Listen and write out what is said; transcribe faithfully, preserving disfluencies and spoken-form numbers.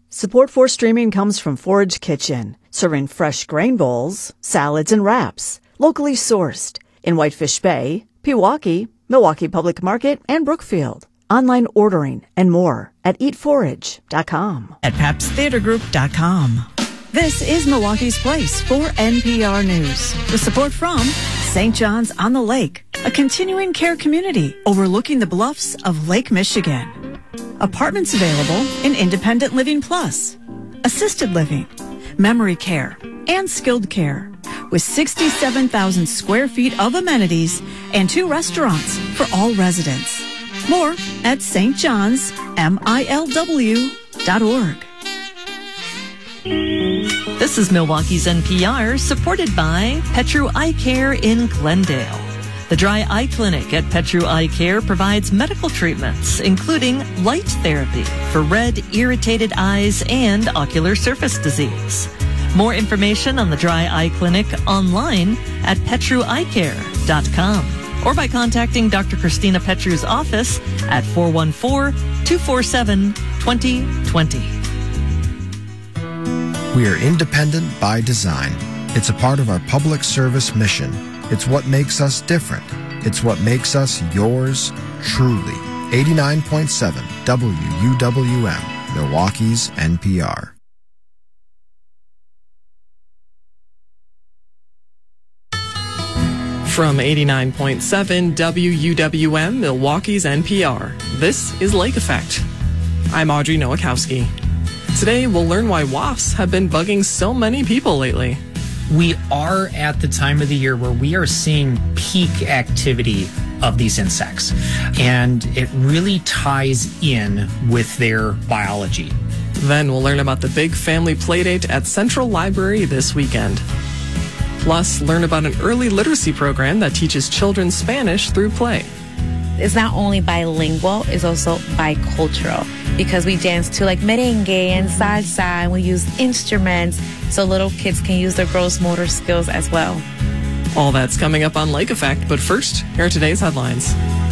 Support for streaming comes from Forage Kitchen, serving fresh grain bowls, salads, and wraps, locally sourced in Whitefish Bay, Pewaukee, Milwaukee Public Market, and Brookfield. Online ordering and more at eat forage dot com. At paps theater group dot com. This is Milwaukee's Place for N P R News, with support from Saint John's on the Lake, a continuing care community overlooking the bluffs of Lake Michigan. Apartments available in Independent Living Plus, assisted living, memory care, and skilled care, with sixty-seven thousand square feet of amenities and two restaurants for all residents. More at s t johns milw dot org. This is Milwaukee's N P R, supported by Petru Eye Care in Glendale. The Dry Eye Clinic at Petru Eye Care provides medical treatments, including light therapy for red, irritated eyes and ocular surface disease. More information on the Dry Eye Clinic online at petru eye care dot com or by contacting Doctor Christina Petru's office at four one four, two four seven, two zero two zero. We are independent by design. It's a part of our public service mission. It's what makes us different. It's what makes us yours truly. eighty-nine point seven W U W M, Milwaukee's N P R. From eighty-nine point seven W U W M, Milwaukee's N P R, this is Lake Effect. I'm Audrey Nowakowski. Today, we'll learn why wasps have been bugging so many people lately. We are at the time of the year where we are seeing peak activity of these insects, and it really ties in with their biology. Then we'll learn about the big family playdate at Central Library this weekend. Plus, learn about an early literacy program that teaches children Spanish through play. It's not only bilingual, it's also bicultural, because we dance to like merengue and salsa, and we use instruments so little kids can use their gross motor skills as well. All that's coming up on Lake Effect, but first, here are today's headlines.